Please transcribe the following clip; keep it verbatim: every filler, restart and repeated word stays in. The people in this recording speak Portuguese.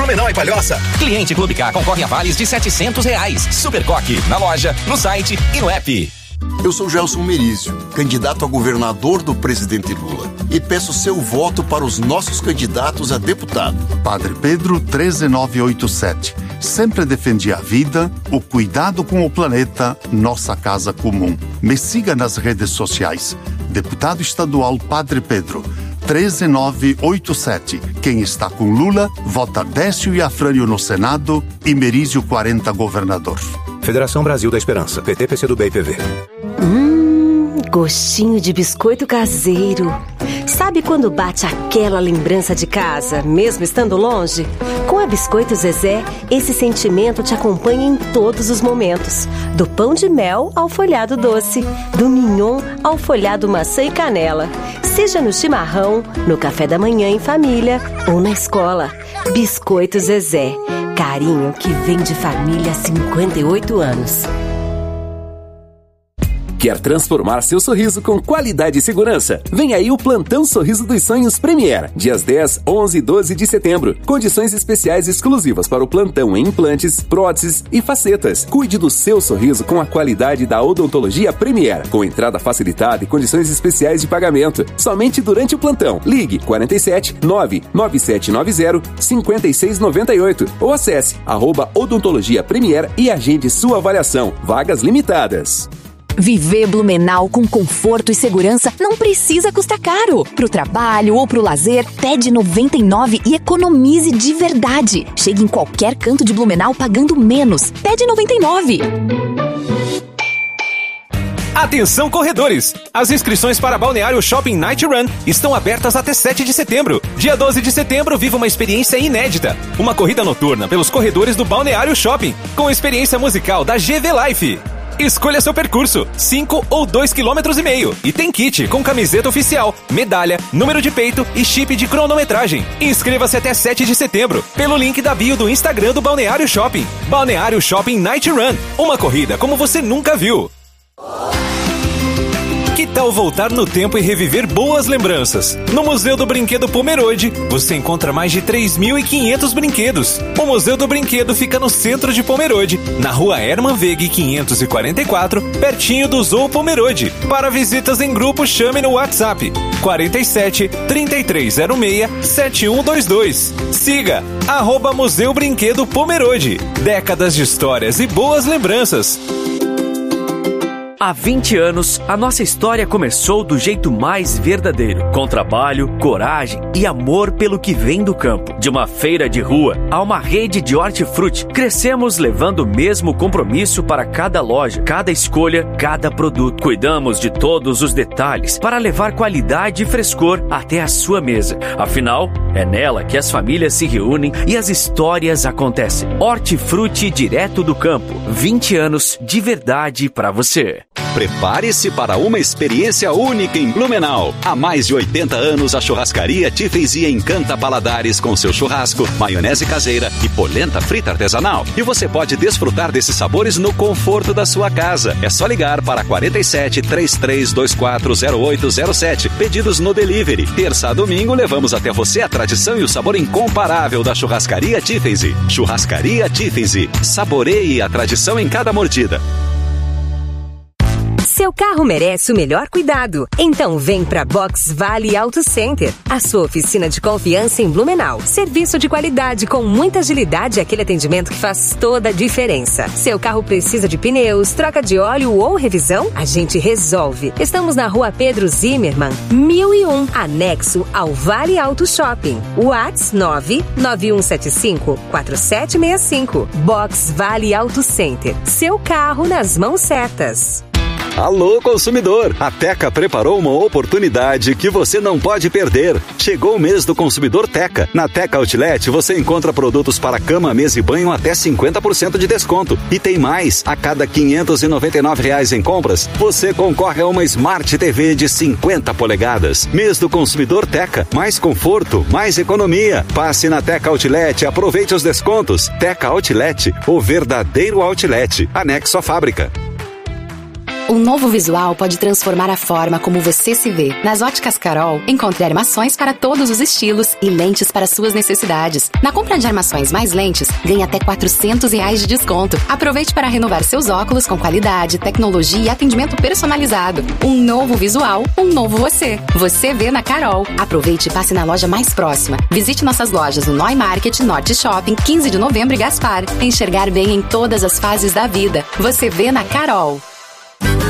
Blumenau e Palhoça. Cliente Clube K concorre a vales de setecentos reais. Super Coque, na loja, no site e no app. Eu sou Gelson Merizio, candidato a governador do presidente Lula, e peço seu voto para os nossos candidatos a deputado. Padre Pedro treze nove oito sete. Sempre defendi a vida, o cuidado com o planeta, nossa casa comum. Me siga nas redes sociais. Deputado estadual Padre Pedro treze nove oito sete. Quem está com Lula, vota Décio e Afrânio no Senado e Merizio quarenta governador. Federação Brasil da Esperança, P T, P C do B e P V. Hum, gostinho de biscoito caseiro. Sabe quando bate aquela lembrança de casa, mesmo estando longe? Com a Biscoito Zezé, esse sentimento te acompanha em todos os momentos. Do pão de mel ao folhado doce, do mignon ao folhado maçã e canela. Seja no chimarrão, no café da manhã em família ou na escola. Biscoito Zezé, carinho que vem de família há cinquenta e oito anos. Quer transformar seu sorriso com qualidade e segurança? Vem aí o Plantão Sorriso dos Sonhos Premier, dias dez, onze e doze de setembro. Condições especiais exclusivas para o plantão em implantes, próteses e facetas. Cuide do seu sorriso com a qualidade da odontologia Premier, com entrada facilitada e condições especiais de pagamento. Somente durante o plantão. Ligue quarenta e sete, nove nove sete nove zero, cinco seis nove oito ou acesse arroba odontologia Premier e agende sua avaliação. Vagas limitadas. Viver Blumenau com conforto e segurança não precisa custar caro. Pro trabalho ou pro lazer, T E D noventa e nove e economize de verdade. Chegue em qualquer canto de Blumenau pagando menos. T E D noventa e nove. Atenção, corredores! As inscrições para Balneário Shopping Night Run estão abertas até sete de setembro. Dia doze de setembro, viva uma experiência inédita. Uma corrida noturna pelos corredores do Balneário Shopping, com experiência musical da G V Life. Escolha seu percurso, cinco ou dois quilômetros e meio. E tem kit com camiseta oficial, medalha, número de peito e chip de cronometragem. Inscreva-se até sete de setembro, pelo link da bio do Instagram do Balneário Shopping. Balneário Shopping Night Run, uma corrida como você nunca viu. Que tal voltar no tempo e reviver boas lembranças? No Museu do Brinquedo Pomerode, você encontra mais de três mil e quinhentos brinquedos. O Museu do Brinquedo fica no centro de Pomerode, na rua Hermann Wegg quinhentos e quarenta e quatro, pertinho do Zoo Pomerode. Para visitas em grupo, chame no WhatsApp quarenta e sete, trinta e três zero seis, sete um dois dois. Siga, arroba Museu Brinquedo Pomerode. Décadas de histórias e boas lembranças. Há vinte anos, a nossa história começou do jeito mais verdadeiro, com trabalho, coragem e amor pelo que vem do campo. De uma feira de rua a uma rede de hortifruti, crescemos levando o mesmo compromisso para cada loja, cada escolha, cada produto. Cuidamos de todos os detalhes para levar qualidade e frescor até a sua mesa. Afinal, é nela que as famílias se reúnem e as histórias acontecem. Hortifruti direto do campo. vinte anos de verdade para você. Prepare-se para uma experiência única em Blumenau. Há mais de oitenta anos, a churrascaria Tiffensy encanta paladares com seu churrasco, maionese caseira e polenta frita artesanal. E você pode desfrutar desses sabores no conforto da sua casa. É só ligar para quarenta e sete, trinta e três, vinte e quatro, zero oito zero sete. Pedidos no delivery. Terça a domingo, levamos até você a tradição e o sabor incomparável da churrascaria Tiffensy. Churrascaria Tiffensy. Saboreie a tradição em cada mordida. Seu carro merece o melhor cuidado. Então vem pra Box Vale Auto Center, a sua oficina de confiança em Blumenau. Serviço de qualidade com muita agilidade e aquele atendimento que faz toda a diferença. Seu carro precisa de pneus, troca de óleo ou revisão? A gente resolve. Estamos na rua Pedro Zimmermann, mil e um, anexo ao Vale Auto Shopping. WhatsApp nove nove um sete cinco, quatro sete seis cinco. Box Vale Auto Center. Seu carro nas mãos certas. Alô, consumidor! A Teca preparou uma oportunidade que você não pode perder. Chegou o mês do consumidor Teca. Na Teca Outlet você encontra produtos para cama, mesa e banho até cinquenta por cento de desconto. E tem mais! A cada quinhentos e noventa e nove reais em compras, você concorre a uma Smart T V de cinquenta polegadas. Mês do consumidor Teca. Mais conforto, mais economia. Passe na Teca Outlet e aproveite os descontos. Teca Outlet, o verdadeiro outlet. Anexo à fábrica. Um novo visual pode transformar a forma como você se vê. Nas Óticas Carol, encontre armações para todos os estilos e lentes para suas necessidades. Na compra de armações mais lentes, ganhe até quatrocentos reais de desconto. Aproveite para renovar seus óculos com qualidade, tecnologia e atendimento personalizado. Um novo visual, um novo você. Você vê na Carol. Aproveite e passe na loja mais próxima. Visite nossas lojas no Noi Market, Norte Shopping, quinze de novembro e Gaspar. Enxergar bem em todas as fases da vida. Você vê na Carol.